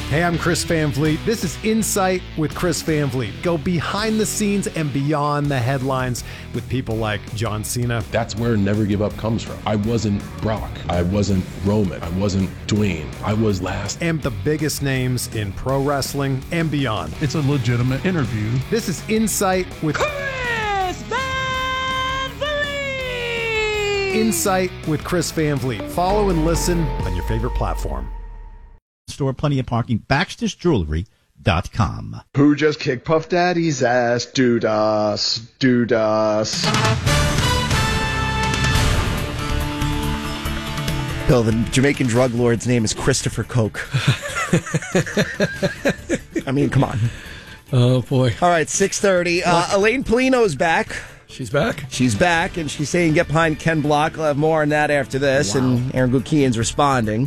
Hey, I'm Chris Van Vliet. This is Insight with Chris Van Vliet. Go behind the scenes and beyond the headlines with people like John Cena. That's where Never Give Up comes from. I wasn't Brock. I wasn't Roman. I wasn't Dwayne. I was last. And the biggest names in pro wrestling and beyond. It's a legitimate interview. This is Insight with Chris Van Vliet. Insight with Chris Van Vliet. Follow and listen on your favorite platform. Store, plenty of parking. Baxter'sJewelry.com. Who just kicked Puff Daddy's ass? Dude us. Bill, the Jamaican drug lord's name is Christopher Coke. I mean, come on. Oh, boy. All right, 6:30. Elaine Polino is back. She's back? She's back, and she's saying get behind Ken Block. We'll have more on that after this, and Aaron Gukian's responding.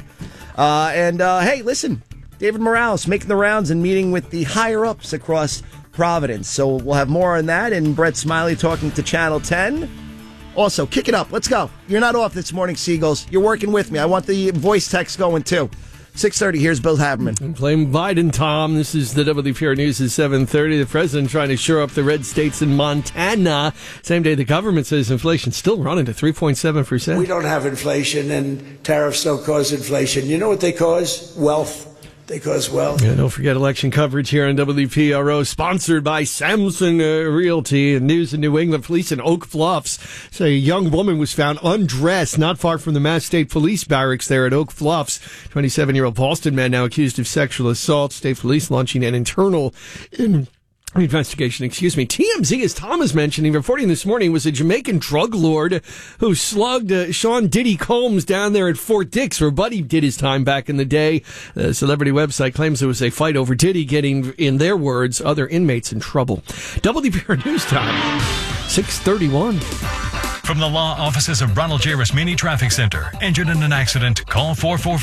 Hey, listen, David Morales making the rounds and meeting with the higher-ups across Providence. So we'll have more on that, and Brett Smiley talking to Channel 10. Also, kick it up. Let's go. You're not off this morning, Seagulls. You're working with me. I want the voice text going, too. 6:30, here's Bill Haberman. I'm playing Biden, Tom. This is the WPR News at 7:30. The president trying to shore up the red states in Montana. Same day the government says inflation's still running to 3.7%. We don't have inflation, and tariffs don't cause inflation. You know what they cause? Wealth. They cause wealth. Yeah, don't forget election coverage here on WPRO, sponsored by Samson Realty. And news in New England, police in Oak Bluffs say a young woman was found undressed not far from the Mass State Police Barracks there at Oak Bluffs. 27-year-old Boston man now accused of sexual assault. State police launching an internal investigation. TMZ, as Tom is mentioning, reporting this morning, was a Jamaican drug lord who slugged Sean Diddy Combs down there at Fort Dix, where Buddy did his time back in the day. The celebrity website claims there was a fight over Diddy getting, in their words, other inmates in trouble. WPR News Time, 6:31. From the law offices of Ronald J. Rasmini Traffic Center. Injured in an accident? Call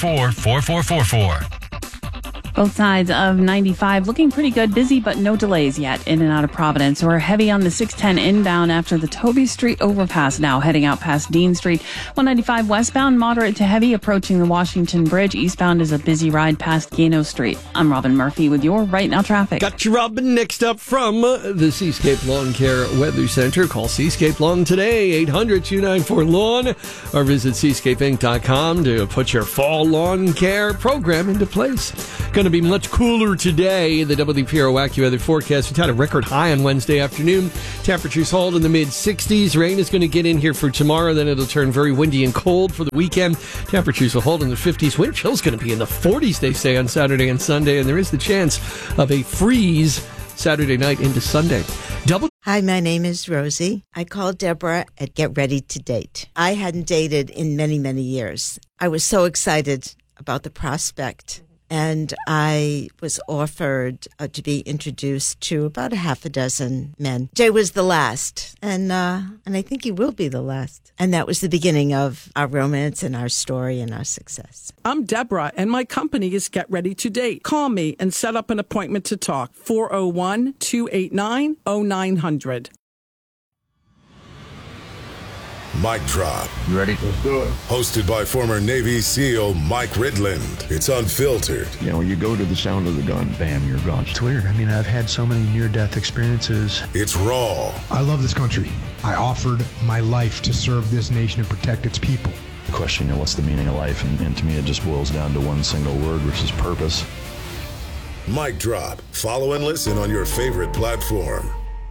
444-4444. Both sides of 95 looking pretty good, busy but no delays yet in and out of Providence. We're heavy on the 610 inbound after the Toby Street overpass, now heading out past Dean Street. 195 westbound, moderate to heavy approaching the Washington Bridge. Eastbound is a busy ride past Gano Street. I'm Robin Murphy with your Right Now traffic. Got you, Robin. Next up from the Seascape Lawn Care Weather Center. Call Seascape Lawn today, 800-294-LAWN, or visit seascapeinc.com to put your fall lawn care program into place. Going to be much cooler today. The WPRO AccuWeather forecast. We had a record high on Wednesday afternoon. Temperatures hold in the mid-60s. Rain is going to get in here for tomorrow. Then it'll turn very windy and cold for the weekend. Temperatures will hold in the 50s. Wind chill's going to be in the 40s, they say, on Saturday and Sunday. And there is the chance of a freeze Saturday night into Sunday. Hi, my name is Rosie. I called Deborah at Get Ready to Date. I hadn't dated in many, many years. I was so excited about the prospect. And I was offered to be introduced to about a half a dozen men. Jay was the last, and I think he will be the last. And that was the beginning of our romance and our story and our success. I'm Deborah, and my company is Get Ready to Date. Call me and set up an appointment to talk. 401-289-0900. Mic Drop. You ready? Let's do it. Hosted by former Navy SEAL Mike Ridland. It's unfiltered. You know, you go to the sound of the gun, bam, you're gone. It's weird. I mean, I've had so many near-death experiences. It's raw. I love this country. I offered my life to serve this nation and protect its people. The question, you know, what's the meaning of life? And to me, it just boils down to one single word, which is purpose. Mic Drop. Follow and listen on your favorite platform.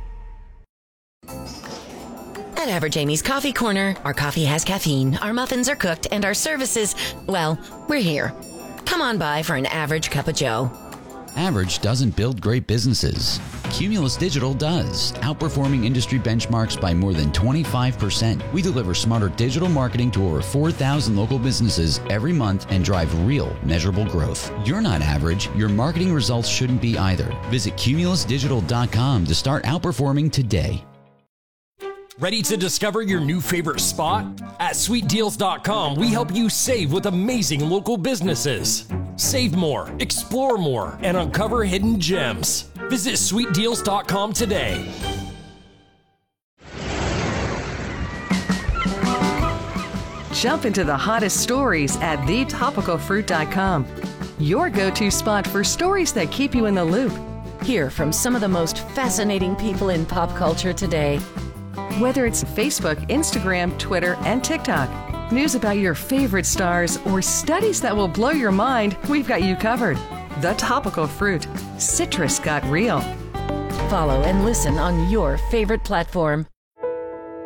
At Average Amy's Coffee Corner, our coffee has caffeine, our muffins are cooked, and our services, well, we're here. Come on by for an average cup of joe. Average doesn't build great businesses. Cumulus Digital does, outperforming industry benchmarks by more than 25%. We deliver smarter digital marketing to over 4,000 local businesses every month and drive real, measurable growth. You're not average. Your marketing results shouldn't be either. Visit cumulusdigital.com to start outperforming today. Ready to discover your new favorite spot? At sweetdeals.com, we help you save with amazing local businesses. Save more, explore more, and uncover hidden gems. Visit sweetdeals.com today. Jump into the hottest stories at thetopicalfruit.com. your go-to spot for stories that keep you in the loop. Hear from some of the most fascinating people in pop culture today. Whether it's Facebook, Instagram, Twitter, and TikTok, news about your favorite stars, or studies that will blow your mind, we've got you covered. The Topical Fruit. Citrus got real. Follow and listen on your favorite platform.